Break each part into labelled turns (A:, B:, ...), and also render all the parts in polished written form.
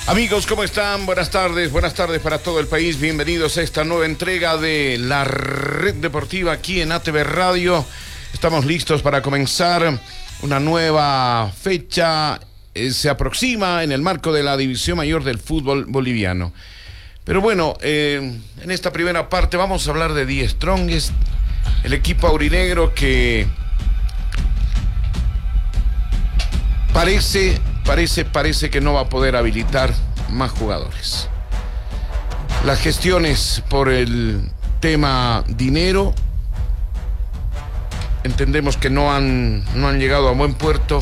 A: Amigos, ¿cómo están? Buenas tardes para todo el país. Bienvenidos a esta nueva entrega de la Red Deportiva aquí en ATV Radio. Estamos listos para comenzar una nueva fecha. Se aproxima en el marco de la División Mayor del fútbol boliviano. Pero bueno, en esta primera parte vamos a hablar de Die Strongest, el equipo aurinegro que parece que no va a poder habilitar más jugadores. Las gestiones por el tema dinero entendemos que no han llegado a buen puerto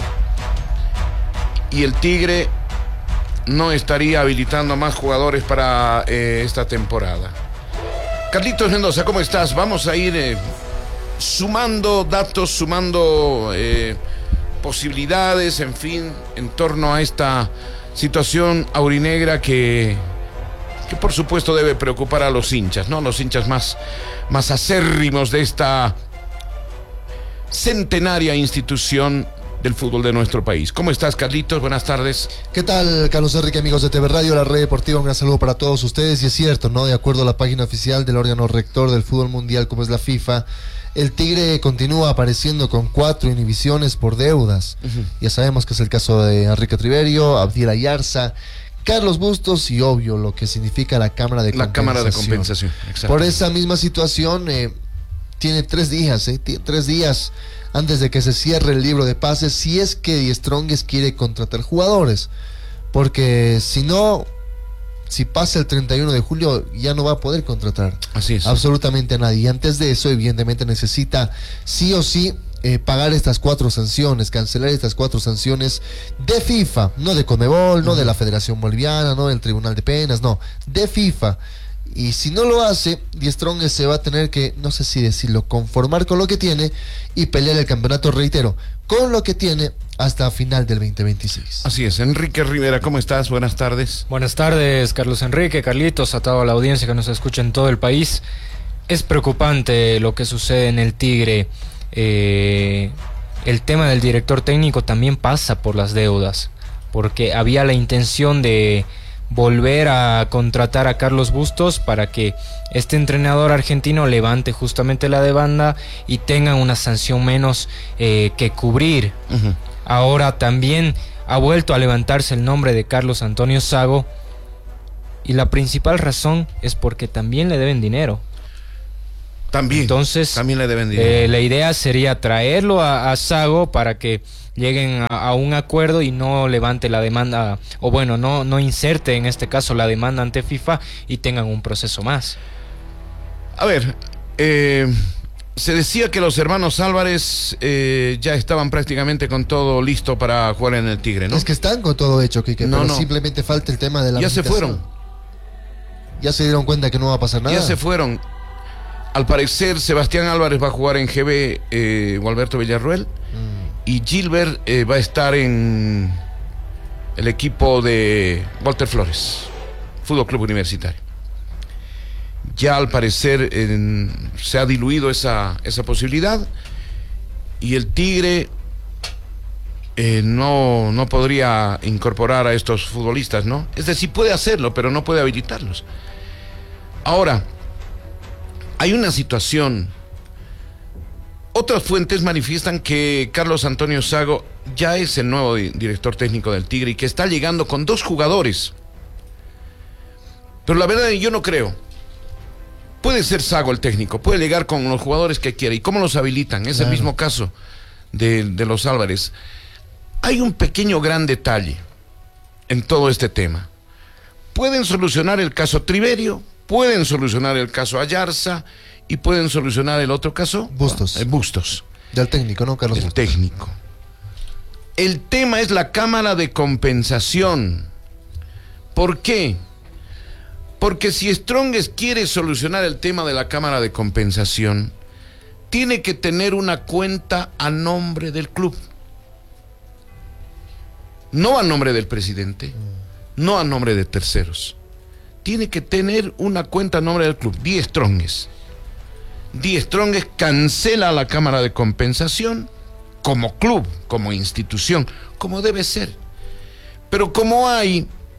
A: y el Tigre no estaría habilitando más jugadores para esta temporada. Carlitos Mendoza, ¿cómo estás? Vamos a ir sumando datos, sumando posibilidades, en fin, en torno a esta situación aurinegra que por supuesto debe preocupar a los hinchas, ¿no? Los hinchas más acérrimos de esta centenaria institución del fútbol de nuestro país. ¿Cómo estás, Carlitos? Buenas tardes.
B: ¿Qué tal, Carlos Enrique, amigos de TV Radio, la Red Deportiva? Un gran saludo para todos ustedes. Y es cierto, ¿no? De acuerdo a la página oficial del órgano rector del fútbol mundial, como es la FIFA, el Tigre continúa apareciendo con 4 inhibiciones por deudas. Ya sabemos que es el caso de Enrique Triverio, Abdiel Ayarza, Carlos Bustos y obvio lo que significa la Cámara de Compensación.
A: La Cámara de Compensación, exacto.
B: Por esa misma situación, tiene 3 días, 3 días antes de que se cierre el libro de pases, si es que Die Strongest quiere contratar jugadores. Porque si no, si pasa el 31 de julio, ya no va a poder contratar.
A: Así es.
B: Absolutamente a nadie. Y antes de eso, evidentemente, necesita sí o sí pagar estas 4 sanciones, cancelar estas 4 sanciones de FIFA, no de Conmebol, no de la Federación Boliviana, no del Tribunal de Penas, no, de FIFA. Y si no lo hace, Die Strongest se va a tener que, no sé si decirlo, conformar con lo que tiene y pelear el campeonato, reitero, con lo que tiene hasta final del 2026.
A: Así es. Enrique Rivera, ¿cómo estás? Buenas tardes.
C: Buenas tardes, Carlos Enrique, Carlitos, a toda la audiencia que nos escucha en todo el país. Es preocupante lo que sucede en el Tigre. El tema del director técnico también pasa por las deudas, porque había la intención de volver a contratar a Carlos Bustos para que este entrenador argentino levante justamente la demanda y tengan una sanción menos que cubrir. Ahora también ha vuelto a levantarse el nombre de Carlos Antonio Sago y la principal razón es porque también le deben dinero. Entonces,
A: también le deben dinero.
C: La idea sería traerlo a Sago para que lleguen a un acuerdo y no levante la demanda, o bueno, no inserte en este caso la demanda ante FIFA y tengan un proceso más.
A: A ver, se decía que los hermanos Álvarez ya estaban prácticamente con todo listo para jugar en el Tigre, ¿no?
B: Es que están con todo hecho, Quique, pero simplemente falta el tema de la
A: ya se fueron.
B: Ya se dieron cuenta que no va a pasar nada.
A: Ya se fueron. Al parecer, Sebastián Álvarez va a jugar en GB Gualberto Villarruel y Gilbert va a estar en el equipo de Walter Flores, Fútbol Club Universitario. Ya al parecer se ha diluido esa posibilidad y el Tigre no podría incorporar a estos futbolistas, ¿no? Es decir, puede hacerlo, pero no puede habilitarlos. Ahora, hay una situación. Otras fuentes manifiestan que Carlos Antonio Sago ya es el nuevo director técnico del Tigre y que está llegando con 2 jugadores. Pero la verdad yo no creo. Puede ser Sago el técnico, puede llegar con los jugadores que quiere. ¿Y cómo los habilitan? Es el mismo caso de los Álvarez. Hay un pequeño gran detalle en todo este tema. Pueden solucionar el caso Triverio, pueden solucionar el caso Ayarza y pueden solucionar el otro caso
B: Bustos.
A: Bustos.
B: Del técnico, ¿no, Carlos?
A: El técnico. El tema es la Cámara de Compensación. ¿Por qué? Porque si Strongest quiere solucionar el tema de la Cámara de Compensación, tiene que tener una cuenta a nombre del club. No a nombre del presidente, no a nombre de terceros. Tiene que tener una cuenta a nombre del club. Die Strongest. Die Strongest cancela la Cámara de Compensación como club, como institución, como debe ser. Pero como hay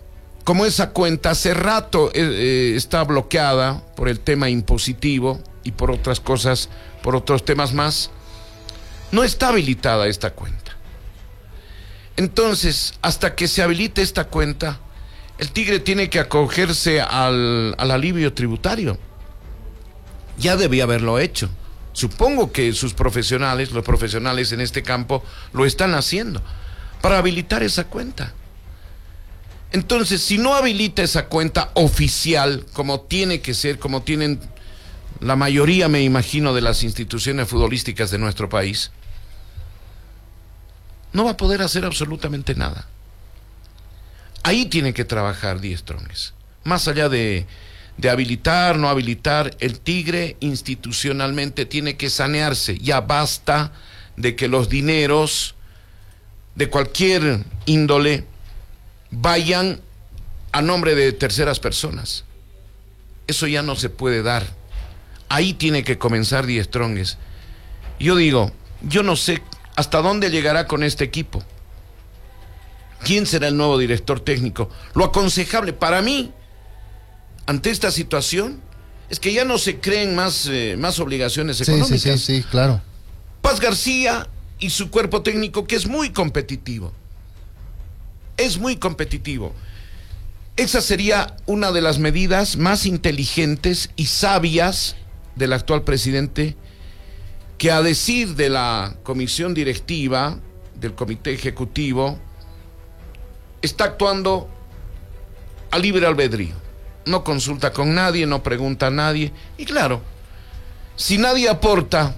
A: como esa cuenta hace rato está bloqueada por el tema impositivo y por otras cosas, por otros temas más, no está habilitada esta cuenta. Entonces, hasta que se habilite esta cuenta, el Tigre tiene que acogerse al alivio tributario. Ya debía haberlo hecho. Supongo que sus profesionales, los profesionales en este campo, lo están haciendo para habilitar esa cuenta. Entonces, si no habilita esa cuenta oficial, como tiene que ser, como tienen la mayoría, me imagino, de las instituciones futbolísticas de nuestro país, no va a poder hacer absolutamente nada. Ahí tiene que trabajar Die Strongest. Más allá de habilitar, no habilitar, el Tigre institucionalmente tiene que sanearse. Ya basta de que los dineros de cualquier índole vayan a nombre de terceras personas. Eso ya no se puede dar. Ahí tiene que comenzar Die Strongest. Yo digo, yo no sé hasta dónde llegará con este equipo. ¿Quién será el nuevo director técnico? Lo aconsejable para mí, ante esta situación, es que ya no se creen más obligaciones económicas.
B: Sí, claro.
A: Paz García y su cuerpo técnico, que es muy competitivo. Es muy competitivo. Esa sería una de las medidas más inteligentes y sabias del actual presidente, que a decir de la comisión directiva, del comité ejecutivo, está actuando a libre albedrío. No consulta con nadie, no pregunta a nadie. Y claro, si nadie aporta,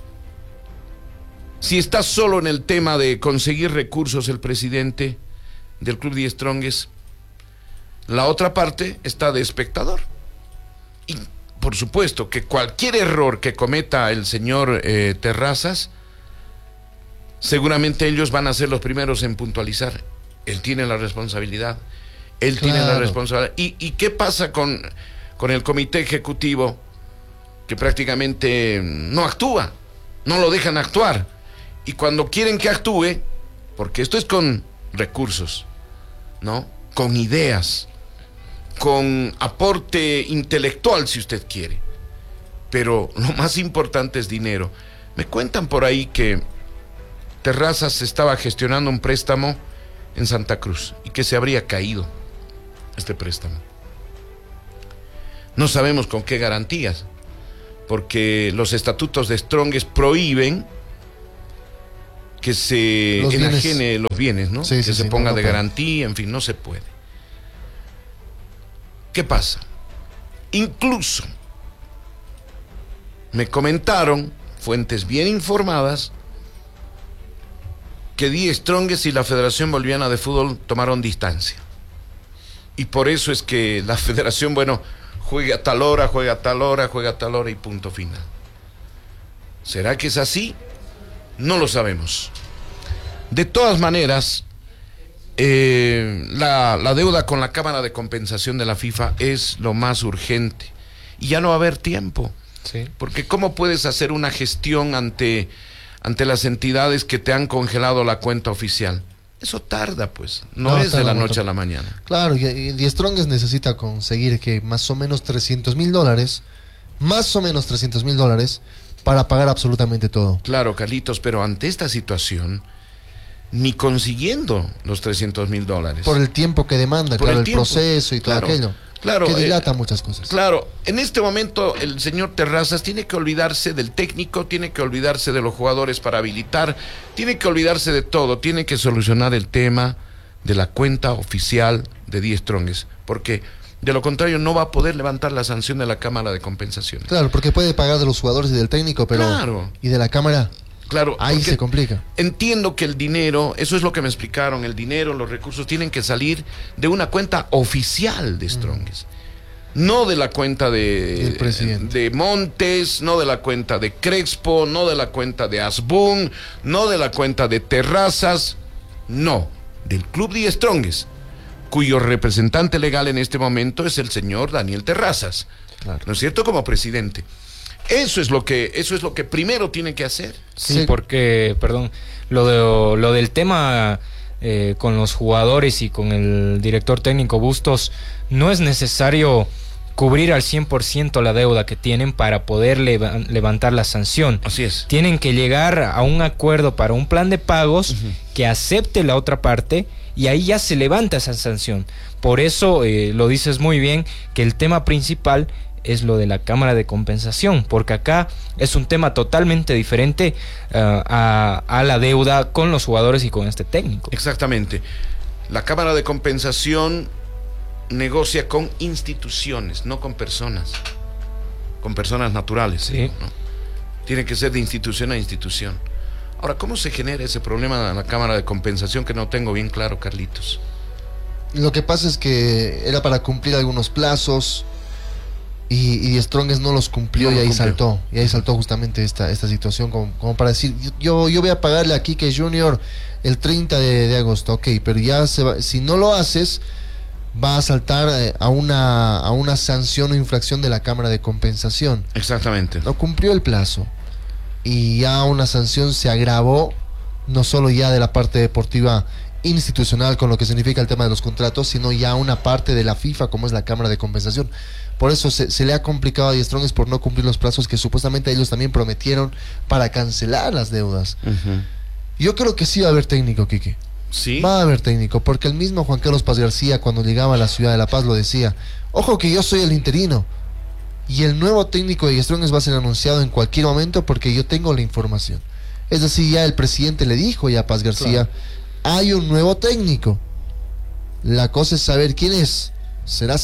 A: si está solo en el tema de conseguir recursos el presidente del Club Die Strongest, la otra parte está de espectador. Y por supuesto que cualquier error que cometa el señor Terrazas, seguramente ellos van a ser los primeros en puntualizar. Él tiene la responsabilidad. Él tiene la responsabilidad. ¿Y qué pasa con el comité ejecutivo, que prácticamente no actúa? No lo dejan actuar. Y cuando quieren que actúe, porque esto es con recursos, ¿no? Con ideas, con aporte intelectual, si usted quiere. Pero lo más importante es dinero. Me cuentan por ahí que Terrazas estaba gestionando un préstamo en Santa Cruz y que se habría caído este préstamo. No sabemos con qué garantías, porque los estatutos de Strongest prohíben que se enajene los bienes, ¿no?
B: Sí,
A: que se ponga de garantía, en fin, no se puede. ¿Qué pasa? Incluso me comentaron fuentes bien informadas que Die Strongest y la Federación Boliviana de Fútbol tomaron distancia. Y por eso es que la federación, juega a tal hora, juega a tal hora, juega a tal hora y punto final. ¿Será que es así? No lo sabemos. De todas maneras, la deuda con la Cámara de Compensación de la FIFA es lo más urgente. Y ya no va a haber tiempo.
C: Sí.
A: Porque ¿cómo puedes hacer una gestión ante las entidades que te han congelado la cuenta oficial? Eso tarda, pues. No es de la noche a la mañana.
B: Claro, y Die Strongest necesita conseguir que más o menos $300,000, para pagar absolutamente todo.
A: Claro, Carlitos, pero ante esta situación, ni consiguiendo los $300,000.
B: Por el tiempo que demanda,
A: Por
B: claro,
A: el
B: el proceso y todo aquello.
A: Claro,
B: que dilata muchas cosas.
A: Claro, en este momento el señor Terrazas tiene que olvidarse del técnico, tiene que olvidarse de los jugadores para habilitar, tiene que olvidarse de todo, tiene que solucionar el tema de la cuenta oficial de Die Strongest, porque de lo contrario no va a poder levantar la sanción de la Cámara de Compensaciones.
B: Claro, porque puede pagar de los jugadores y del técnico, pero
A: claro.
B: ¿Y de la Cámara?
A: Claro,
B: ahí se complica.
A: Entiendo que el dinero, eso es lo que me explicaron, el dinero, los recursos tienen que salir de una cuenta oficial de Strongest. No de la cuenta de Montes, no de la cuenta de Crespo, no de la cuenta de Asbun, no de la cuenta de Terrazas, no, del Club Die Strongest, cuyo representante legal en este momento es el señor Daniel Terrazas, claro. ¿No es cierto? Como presidente. Eso es lo que primero tiene que hacer.
C: Sí, porque, perdón, lo del tema con los jugadores y con el director técnico Bustos, no es necesario cubrir al 100% la deuda que tienen para poder levantar la sanción.
A: Así es.
C: Tienen que llegar a un acuerdo para un plan de pagos que acepte la otra parte, y ahí ya se levanta esa sanción. Por eso lo dices muy bien, que el tema principal es lo de la cámara de compensación, porque acá es un tema totalmente diferente a la deuda con los jugadores y con este técnico.
A: Exactamente. La cámara de compensación negocia con instituciones, no con personas naturales.
C: Sí.
A: ¿No? Tiene que ser de institución a institución. Ahora, ¿cómo se genera ese problema en la cámara de compensación que no tengo bien claro, Carlitos?
B: Lo que pasa es que era para cumplir algunos plazos y Strongest no los cumplió,
A: No
B: y
A: lo
B: ahí
A: cumplió.
B: saltó. Y ahí saltó justamente esta situación como para decir, yo voy a pagarle a Quique Junior el 30 de agosto, ok, pero ya si no lo haces, va a saltar a una sanción o infracción de la Cámara de Compensación.
A: Exactamente.
B: No cumplió el plazo y ya una sanción se agravó, no solo ya de la parte deportiva institucional con lo que significa el tema de los contratos, sino ya una parte de la FIFA como es la Cámara de Compensación. Por eso se le ha complicado a Die Strongest por no cumplir los plazos que supuestamente ellos también prometieron para cancelar las deudas. Yo creo que sí va a haber técnico, Quique.
A: Sí.
B: Va a haber técnico, porque el mismo Juan Carlos Paz García, cuando llegaba a la ciudad de La Paz, lo decía: ojo que yo soy el interino y el nuevo técnico de Die Strongest va a ser anunciado en cualquier momento porque yo tengo la información. Es decir, ya el presidente le dijo ya a Paz García, hay un nuevo técnico, la cosa es saber quién es. ¿Será